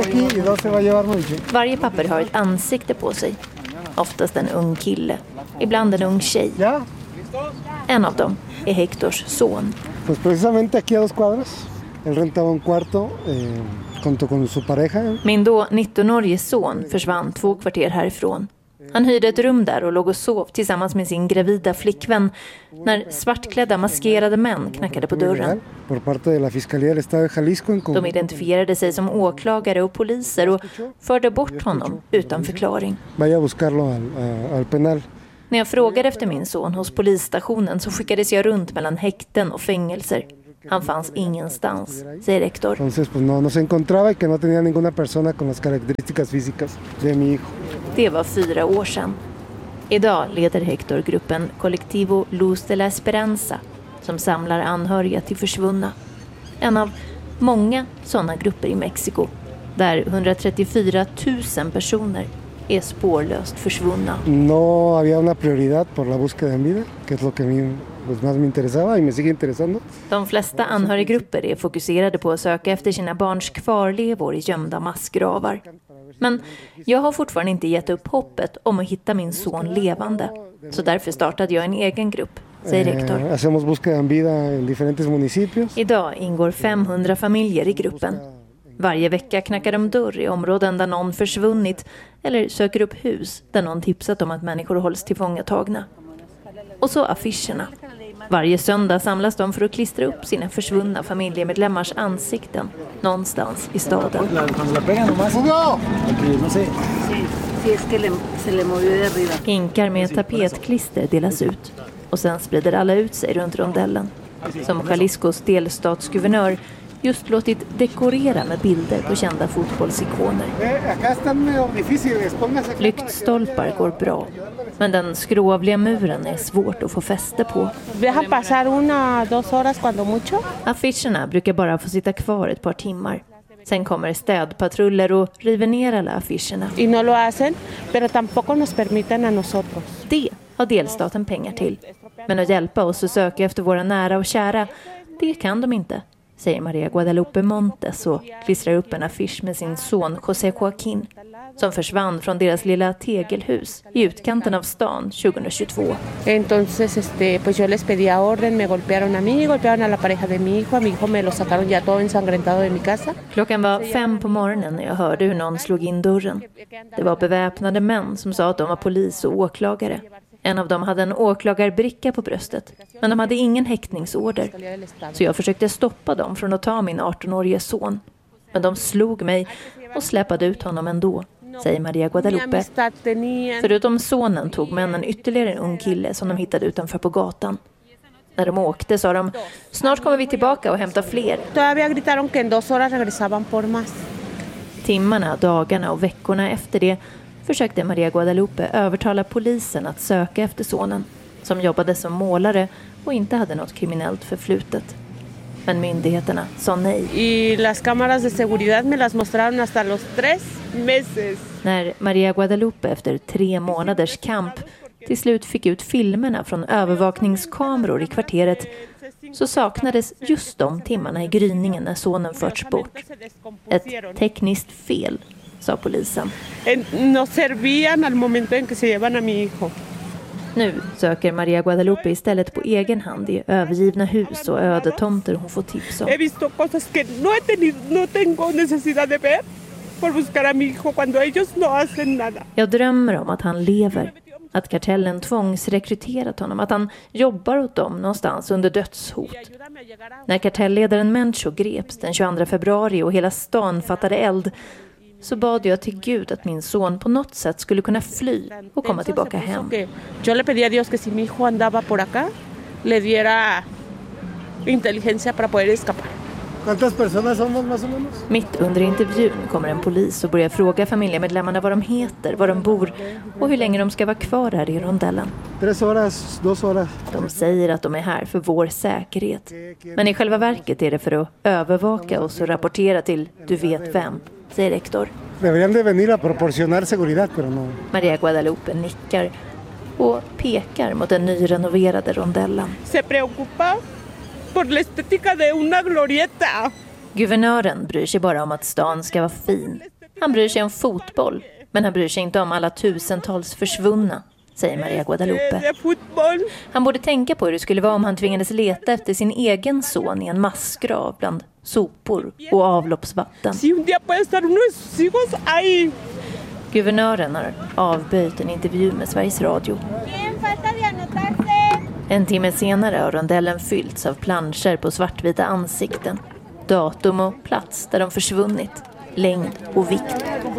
Varje papper har ett ansikte på sig. Oftast en ung kille, ibland en ung tjej. En av dem är Hectors son. Pues precisamente aquí a 2 cuadras. Él rentaba un cuarto junto con su pareja. Min då 19-årige son försvann 2 kvarter härifrån. Han hyrde ett rum där och låg och sov tillsammans med sin gravida flickvän när svartklädda maskerade män knackade på dörren. De identifierade sig som åklagare och poliser och förde bort honom utan förklaring. När jag frågade efter min son hos polisstationen så skickades jag runt mellan häkten och fängelser. Han fanns ingenstans, säger rektor. Det var 4 år sedan. Idag leder Hector gruppen Colectivo Luz de la Esperanza som samlar anhöriga till försvunna. En av många sådana grupper i Mexiko där 134 000 personer är spårlöst försvunna. No había una prioridad por la búsqueda en vida, que es lo que a mí más me interesaba y me sigue interesando. De flesta anhöriggrupper är fokuserade på att söka efter sina barns kvarlevor i gömda massgravar. Men jag har fortfarande inte gett upp hoppet om att hitta min son levande. Så därför startade jag en egen grupp, säger rektor. Hacemos búsqueda en vida en diferentes municipios. Idag ingår 500 familjer i gruppen. Varje vecka knackar de dörr i områden där någon försvunnit eller söker upp hus där någon tipsat om att människor hålls tillfångatagna. Och så affischerna. Varje söndag samlas de för att klistra upp sina försvunna familjemedlemmars ansikten någonstans i staden. Hinkar med tapetklister delas ut och sen sprider alla ut sig runt rondellen. Som Jaliscos delstatsguvernör just låtit dekorera med bilder på kända fotbollsikoner. Lyktstolpar går bra, men den skrovliga muren är svårt att få fäste på. Affischerna brukar bara få sitta kvar ett par timmar. Sen kommer städpatruller och river ner alla affischerna. Det har delstaten pengar till. Men att hjälpa oss att söka efter våra nära och kära, det kan de inte, säger Maria Guadalupe Montes och klistrar upp en affisch med sin son José Joaquín som försvann från deras lilla tegelhus i utkanten av stan 2022. Entonces pues yo les pedía orden, me golpearon a mí, golpearon a la pareja de mi hijo me lo sacaron ya todo ensangrentado de mi casa. Klockan var 5 på morgonen när jag hörde hur någon slog in dörren. Det var beväpnade män som sa att de var polis och åklagare. En av dem hade en åklagarbricka på bröstet, men de hade ingen häktningsorder. Så jag försökte stoppa dem från att ta min 18-årige son. Men de slog mig och släpade ut honom ändå, säger Maria Guadalupe. Förutom sonen tog männen ytterligare en ung kille som de hittade utanför på gatan. När de åkte sa de, snart kommer vi tillbaka och hämta fler. Timmarna, dagarna och veckorna efter det försökte Maria Guadalupe övertala polisen att söka efter sonen, som jobbade som målare och inte hade något kriminellt förflutet. Men myndigheterna sa nej. När Maria Guadalupe efter 3 månaders kamp till slut fick ut filmerna från övervakningskameror i kvarteret så saknades just de timmarna i gryningen när sonen förts bort. Ett tekniskt fel, sa polisen. Nu söker Maria Guadalupe istället på egen hand i övergivna hus och ödetomter hon får tips om. Jag drömmer om att han lever, att kartellen tvångsrekryterat honom, att han jobbar åt dem någonstans under dödshot. När kartellledaren Mencho greps den 22 februari och hela stan fattade eld, så bad jag till Gud att min son på något sätt skulle kunna fly och komma tillbaka hem. Jag le pedí a Dios que si mi hijo andaba por acá, le diera inteligencia para poder escapar. ¿Cuántas personas somos más o menos? Mitt under intervjun kommer en polis och börjar fråga familjemedlemmarna vad de heter, var de bor och hur länge de ska vara kvar här i rondellen. 3 horas, 2 horas. De säger att de är här för vår säkerhet. Men i själva verket är det för att övervaka oss och rapportera till du vet vem, säger rektor. Deberían de venir a proporcionar seguridad, pero no. Maria Guadalupe nickar och pekar mot den nyrenoverade rondellen. Se preocupa por la estética de una glorieta. Guvernören bryr sig bara om att stan ska vara fin. Han bryr sig om fotboll, men han bryr sig inte om alla tusentals försvunna, säger Maria Guadalupe. Han borde tänka på hur det skulle vara om han tvingades leta efter sin egen son i en massgrav bland sopor och avloppsvatten. Guvernören har avböjt en intervju med Sveriges Radio. En timme senare har rondellen fyllts av planscher på svartvita ansikten, datum och plats där de försvunnit, längd och vikt.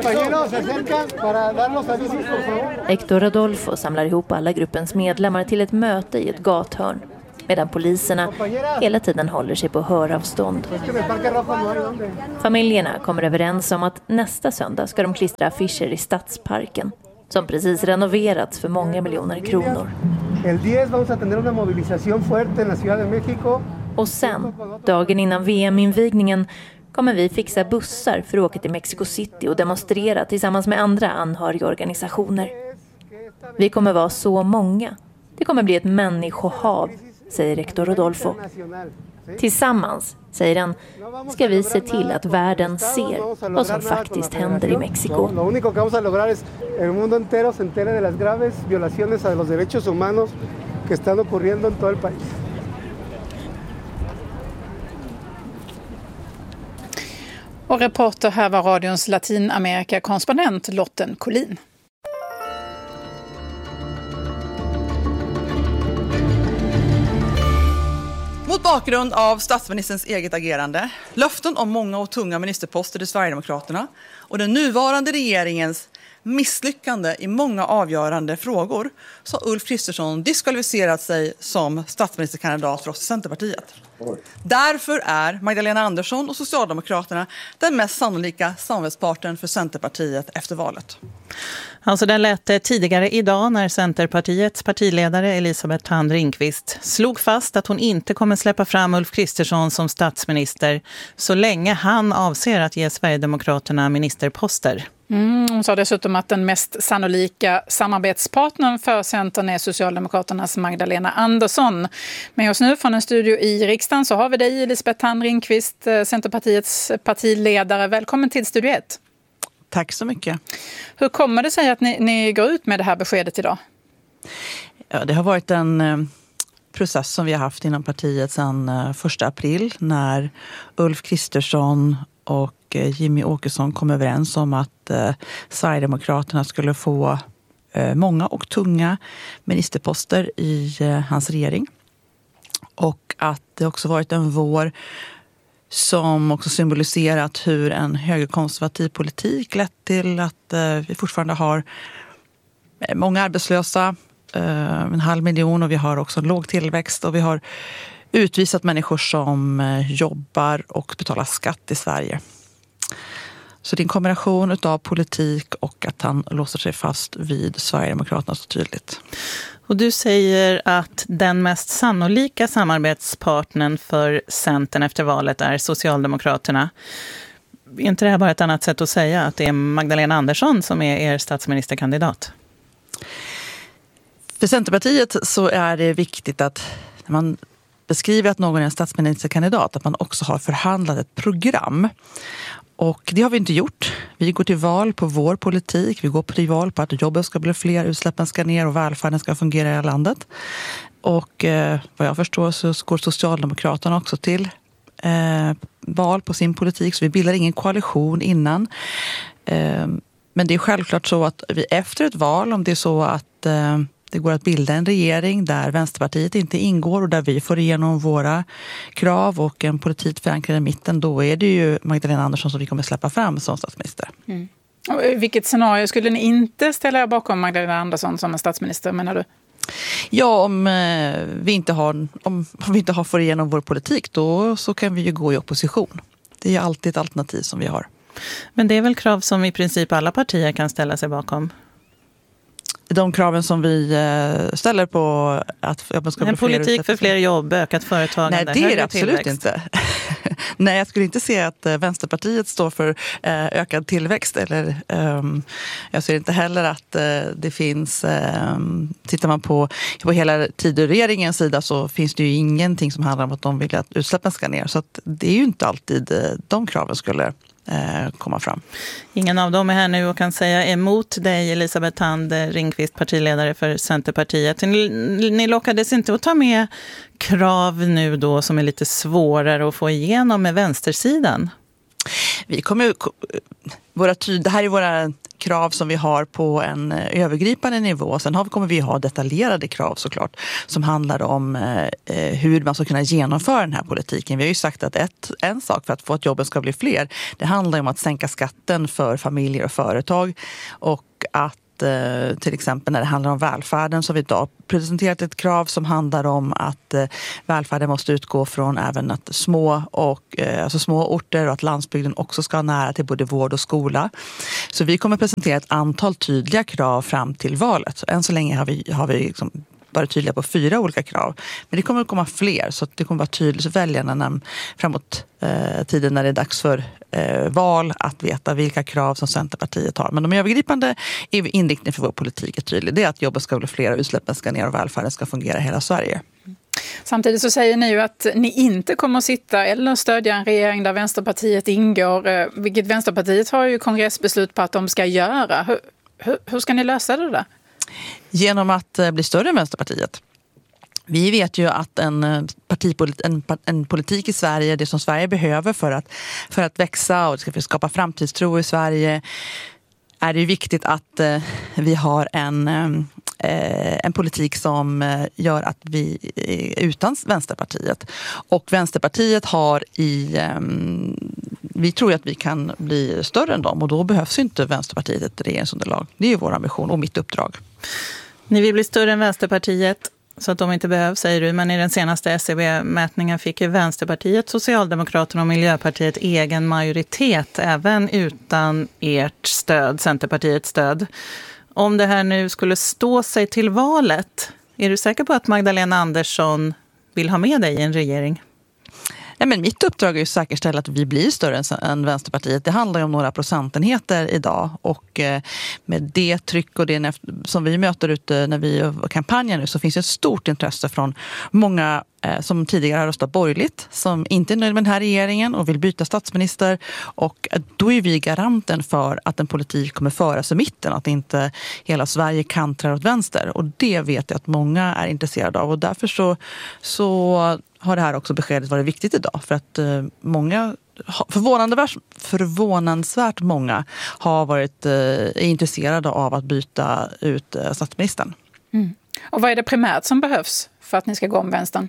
Héctor Rodolfo samlar ihop alla gruppens medlemmar till ett möte i ett gathörn, medan poliserna hela tiden håller sig på höravstånd. Familjerna kommer överens om att nästa söndag ska de klistra affischer i Stadsparken, som precis renoverats för många miljoner kronor. Och sen, dagen innan VM-invigningen, kommer vi fixa bussar för att åka till Mexico City och demonstrera tillsammans med andra anhörigorganisationer. Vi kommer vara så många. Det kommer bli ett människohav, säger Héctor Rodolfo. Tillsammans, säger han, ska vi se till att världen ser vad som faktiskt händer i Mexiko. Lo único que vamos a lograr es el mundo entero se entere de las graves violaciones a los derechos humanos que están ocurriendo en todo el país. Och reporter här var radions Latinamerika-korrespondent Lotten Collin. Mot bakgrund av statsministerns eget agerande, löften om många och tunga ministerposter till Sverigedemokraterna och den nuvarande regeringens misslyckande i många avgörande frågor, så har Ulf Kristersson diskvalificerat sig som statsministerkandidat för oss i Centerpartiet. Därför är Magdalena Andersson och Socialdemokraterna den mest sannolika samarbetspartnern för Centerpartiet efter valet. Alltså det lät tidigare idag när Centerpartiets partiledare Elisabeth Thand Ringqvist slog fast att hon inte kommer släppa fram Ulf Kristersson som statsminister så länge han avser att ge Sverigedemokraterna ministerposter. Hon sa dessutom att den mest sannolika samarbetspartnern för Centern är Socialdemokraternas Magdalena Andersson. Med oss nu från en studio i riksdagen så har vi dig, Elisabeth Thand Ringqvist, Centerpartiets partiledare. Välkommen till Studio 1. Tack så mycket. Hur kommer det sig att ni går ut med det här beskedet idag? Ja, det har varit en process som vi har haft inom partiet sedan 1 april när Ulf Kristersson och Jimmy Åkesson kom överens om att Sverigedemokraterna skulle få många och tunga ministerposter i hans regering. Och att det också varit en vår som också symboliserat hur en högerkonservativ politik lett till att vi fortfarande har många arbetslösa, 500 000, och vi har också en låg tillväxt och vi har utvisat människor som jobbar och betalar skatt i Sverige. Så det är en kombination av politik och att han låser sig fast vid Sverigedemokraterna så tydligt. Och du säger att den mest sannolika samarbetspartnern för Centern efter valet är Socialdemokraterna. Är inte det här bara ett annat sätt att säga att det är Magdalena Andersson som är er statsministerkandidat? För Centerpartiet så är det viktigt att när man beskriver att någon är en statsministerkandidat att man också har förhandlat ett program. Och det har vi inte gjort. Vi går till val på vår politik. Vi går till val på att jobben ska bli fler, utsläppen ska ner och välfärden ska fungera i hela landet. Och vad jag förstår så går Socialdemokraterna också till val på sin politik. Så vi bildar ingen koalition innan. Men det är självklart så att vi efter ett val, om det är så att det går att bilda en regering där Vänsterpartiet inte ingår och där vi får igenom våra krav och en politik förankrad i mitten, då är det ju Magdalena Andersson som vi kommer släppa fram som statsminister. Mm. Och vilket scenario skulle ni inte ställa er bakom Magdalena Andersson som en statsminister, menar du? Ja, om vi inte har får igenom vår politik, då så kan vi ju gå i opposition. Det är ju alltid ett alternativ som vi har. Men det är väl krav som i princip alla partier kan ställa sig bakom? de kraven som vi ställer på att man ska en politik för fler jobb, ökat företagande. Nej, det är det absolut inte. Nej, jag skulle inte se att Vänsterpartiet står för ökad tillväxt. Eller, jag ser inte heller att det finns... tittar man på hela Tidöregeringens sida så finns det ju ingenting som handlar om att de vill att utsläppen ska ner. Så att det är ju inte alltid de kraven skulle komma fram. Ingen av dem är här nu och kan säga emot dig, Elisabeth Thand Ringqvist, partiledare för Centerpartiet. Ni lockades inte att ta med krav nu då som är lite svårare att få igenom med vänstersidan? Vi kommer det här är våra krav som vi har på en övergripande nivå. Sen kommer vi ha detaljerade krav såklart som handlar om hur man ska kunna genomföra den här politiken. Vi har ju sagt att en sak för att få att jobben ska bli fler, det handlar om att sänka skatten för familjer och företag och att till exempel när det handlar om välfärden så har vi idag presenterat ett krav som handlar om att välfärden måste utgå från även att små orter och att landsbygden också ska ha nära till både vård och skola. Så vi kommer presentera ett antal tydliga krav fram till valet. Så än så länge har vi liksom varit tydliga på 4 olika krav. Men det kommer att komma fler så att det kommer att vara tydligt för väljarna framåt tiden när det är dags för val att veta vilka krav som Centerpartiet har. Men de övergripande inriktningen för vår politik är tydlig. Det är att jobben ska bli fler, utsläppen ska ner och välfärden ska fungera i hela Sverige. Samtidigt så säger ni ju att ni inte kommer att sitta eller stödja en regering där Vänsterpartiet ingår, vilket Vänsterpartiet har ju kongressbeslut på att de ska göra. Hur ska ni lösa det där? Genom att bli större än Vänsterpartiet. Vi vet ju att en politik i Sverige, det som Sverige behöver för att växa och skapa framtidstro i Sverige, är det ju viktigt att vi har en politik som gör att vi är utan Vänsterpartiet. Och Vänsterpartiet har vi tror att vi kan bli större än dem och då behövs inte Vänsterpartiet ett regeringsunderlag. Det är ju vår ambition och mitt uppdrag. Ni vill bli större än Vänsterpartiet så att de inte behövs, säger du. Men i den senaste SCB-mätningen fick ju Vänsterpartiet, Socialdemokraterna och Miljöpartiet egen majoritet även utan ert stöd, Centerpartiets stöd. Om det här nu skulle stå sig till valet, är du säker på att Magdalena Andersson vill ha med dig i en regering? Nej, men mitt uppdrag är att säkerställa att vi blir större än Vänsterpartiet. Det handlar ju om några procentenheter idag och med det tryck och det som vi möter ute när vi kampanjar nu så finns det ett stort intresse från många som tidigare har röstat borgerligt, som inte är nöjd med den här regeringen och vill byta statsminister. Och då är vi garanten för att en politik kommer föras i mitten, att inte hela Sverige kantrar åt vänster. Och det vet jag att många är intresserade av och därför så har det här också beskedet varit viktigt idag. För att många, förvånansvärt många har varit intresserade av att byta ut statsministern. Mm. Och vad är det primärt som behövs för att ni ska gå om vänstern?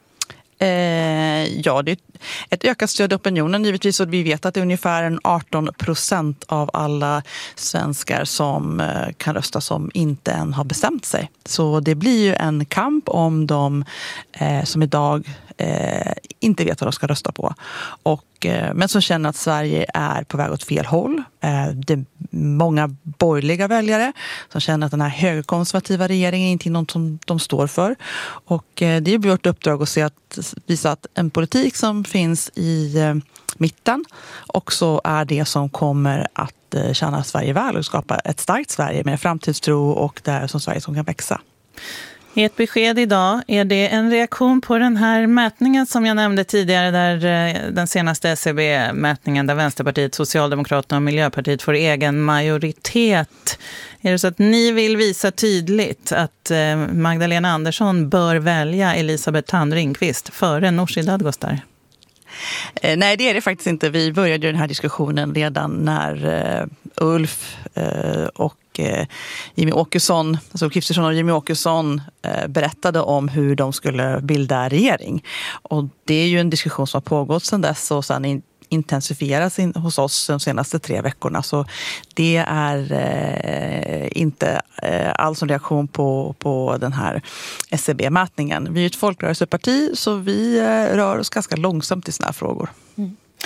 Ja, det är ett ökat stöd i opinionen givetvis och vi vet att det är ungefär 18% av alla svenskar som kan rösta som inte än har bestämt sig. Så det blir ju en kamp om de som idag inte vet vad de ska rösta på. Men som känner att Sverige är på väg åt fel håll. Det är många borgerliga väljare som känner att den här högerkonservativa regeringen är inte något som de står för. Och det är vårt uppdrag att visa att en politik som finns i mitten också är det som kommer att tjäna Sverige väl och skapa ett starkt Sverige med framtidstro och där som Sverige som kan växa. Ett besked idag, är det en reaktion på den här mätningen som jag nämnde tidigare, där den senaste SCB-mätningen där Vänsterpartiet, Socialdemokraterna och Miljöpartiet får egen majoritet? Är det så att ni vill visa tydligt att Magdalena Andersson bör välja Elisabeth Thand Ringqvist före Nooshi Dadgostar? Nej, det är det faktiskt inte. Vi började den här diskussionen redan när Ulf och Jimmie Åkesson, alltså Kristersson och Jimmie Åkesson berättade om hur de skulle bilda regering. Och det är ju en diskussion som har pågått sedan dess och sedan intensifieras hos oss de senaste 3 veckorna. Så det är inte alls en reaktion på den här SCB-mätningen. Vi är ett folkrörelseparti så vi rör oss ganska långsamt i såna här frågor. Mm.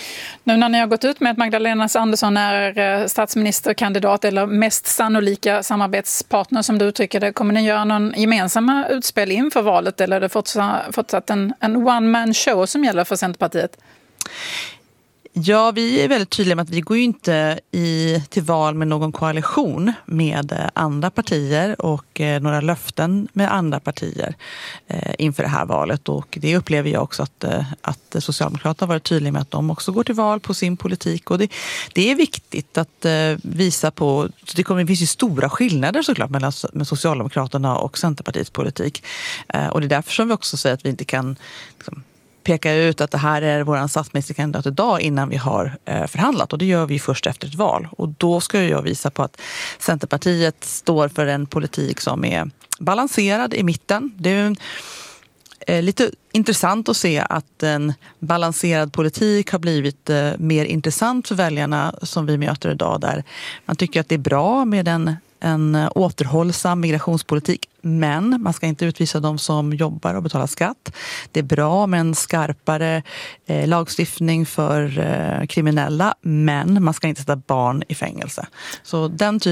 Nu när ni har gått ut med att Magdalena Andersson är statsministerkandidat eller mest sannolika samarbetspartner som du uttrycker det, kommer ni göra någon gemensamma utspel inför valet eller är det fortsatt en one-man show som gäller för Centerpartiet? Ja, vi är väldigt tydliga med att vi går ju inte till val med någon koalition med andra partier och några löften med andra partier inför det här valet. Och det upplever jag också att Socialdemokraterna har varit tydliga med att de också går till val på sin politik. Och det är viktigt att visa på, det finns ju stora skillnader såklart mellan Socialdemokraterna och Centerpartiets politik. Och det är därför som vi också säger att vi inte kan peka ut att det här är vår statsministerkandidat idag innan vi har förhandlat. Och det gör vi först efter ett val. Och då ska jag visa på att Centerpartiet står för en politik som är balanserad i mitten. Det är lite intressant att se att en balanserad politik har blivit mer intressant för väljarna som vi möter idag. Där man tycker att det är bra med en återhållsam migrationspolitik, men man ska inte utvisa de som jobbar och betalar skatt. Det är bra med en skarpare lagstiftning för kriminella, men man ska inte sätta barn i fängelse. Så den